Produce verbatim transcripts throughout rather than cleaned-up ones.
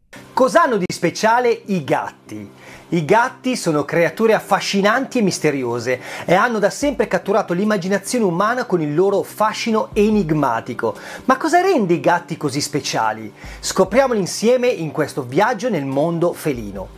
Cos'hanno di speciale i gatti? I gatti sono creature affascinanti e misteriose e hanno da sempre catturato l'immaginazione umana con il loro fascino enigmatico. Ma cosa rende i gatti così speciali? Scopriamolo insieme in questo viaggio nel mondo felino.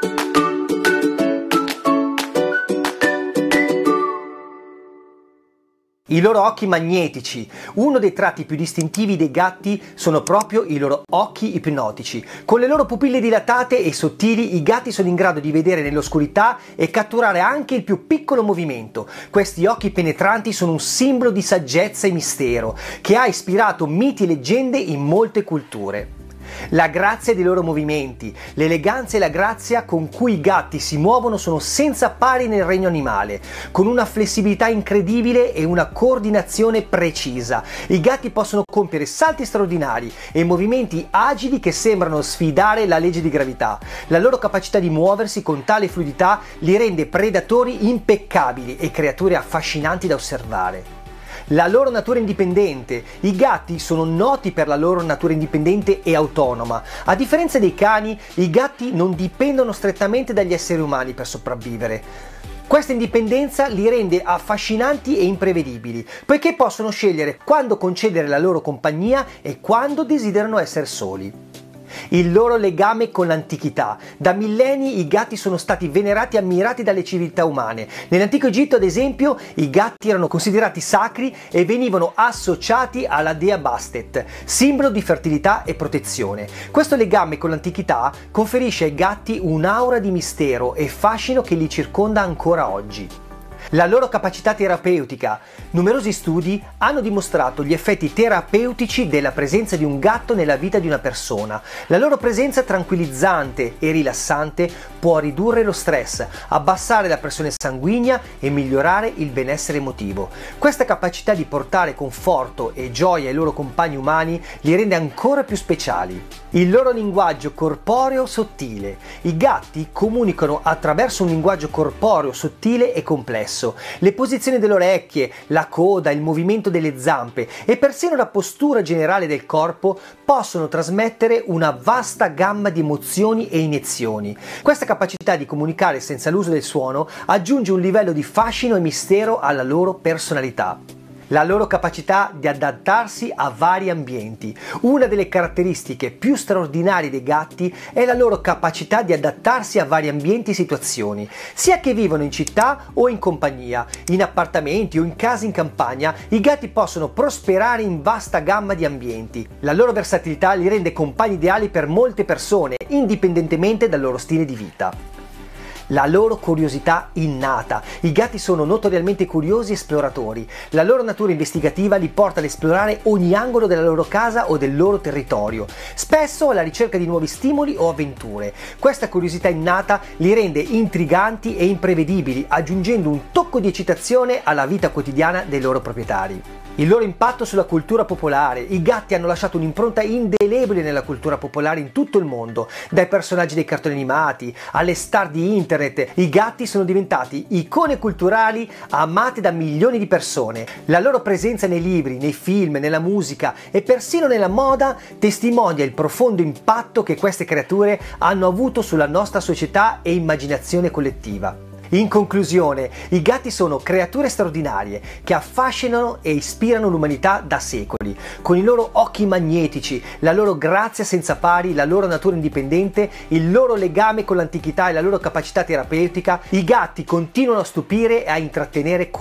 I loro occhi magnetici. Uno dei tratti più distintivi dei gatti sono proprio i loro occhi ipnotici. Con le loro pupille dilatate e sottili, i gatti sono in grado di vedere nell'oscurità e catturare anche il più piccolo movimento. Questi occhi penetranti sono un simbolo di saggezza e mistero, che ha ispirato miti e leggende in molte culture. La grazia dei loro movimenti, l'eleganza e la grazia con cui i gatti si muovono sono senza pari nel regno animale, con una flessibilità incredibile e una coordinazione precisa. I gatti possono compiere salti straordinari e movimenti agili che sembrano sfidare la legge di gravità. La loro capacità di muoversi con tale fluidità li rende predatori impeccabili e creature affascinanti da osservare. La loro natura indipendente. I gatti sono noti per la loro natura indipendente e autonoma. A differenza dei cani, i gatti non dipendono strettamente dagli esseri umani per sopravvivere. Questa indipendenza li rende affascinanti e imprevedibili, poiché possono scegliere quando concedere la loro compagnia e quando desiderano essere soli. Il loro legame con l'antichità. Da millenni i gatti sono stati venerati e ammirati dalle civiltà umane. Nell'antico Egitto, ad esempio, i gatti erano considerati sacri e venivano associati alla dea Bastet, simbolo di fertilità e protezione. Questo legame con l'antichità conferisce ai gatti un'aura di mistero e fascino che li circonda ancora oggi. La loro capacità terapeutica. Numerosi studi hanno dimostrato gli effetti terapeutici della presenza di un gatto nella vita di una persona. La loro presenza tranquillizzante e rilassante può ridurre lo stress, abbassare la pressione sanguigna e migliorare il benessere emotivo. Questa capacità di portare conforto e gioia ai loro compagni umani li rende ancora più speciali. Il loro linguaggio corporeo sottile. I gatti comunicano attraverso un linguaggio corporeo sottile e complesso. Le posizioni delle orecchie, la coda, il movimento delle zampe e persino la postura generale del corpo possono trasmettere una vasta gamma di emozioni e iniezioni. Questa capacità di comunicare senza l'uso del suono aggiunge un livello di fascino e mistero alla loro personalità. La loro capacità di adattarsi a vari ambienti. Una delle caratteristiche più straordinarie dei gatti è la loro capacità di adattarsi a vari ambienti e situazioni, sia che vivano in città o in compagnia, in appartamenti o in case in campagna. I gatti possono prosperare in vasta gamma di ambienti. La loro versatilità li rende compagni ideali per molte persone, indipendentemente dal loro stile di vita. La loro curiosità innata. I gatti sono notoriamente curiosi esploratori. La loro natura investigativa li porta ad esplorare ogni angolo della loro casa o del loro territorio, spesso alla ricerca di nuovi stimoli o avventure. Questa curiosità innata li rende intriganti e imprevedibili, aggiungendo un tocco di eccitazione alla vita quotidiana dei loro proprietari. Il loro impatto sulla cultura popolare. I gatti hanno lasciato un'impronta indelebile nella cultura popolare in tutto il mondo, dai personaggi dei cartoni animati alle star di internet. I gatti sono diventati icone culturali amate da milioni di persone. La loro presenza nei libri, nei film, nella musica e persino nella moda testimonia il profondo impatto che queste creature hanno avuto sulla nostra società e immaginazione collettiva. In conclusione, i gatti sono creature straordinarie che affascinano e ispirano l'umanità da secoli. Con i loro occhi magnetici, la loro grazia senza pari, la loro natura indipendente, il loro legame con l'antichità e la loro capacità terapeutica, i gatti continuano a stupire e a intrattenere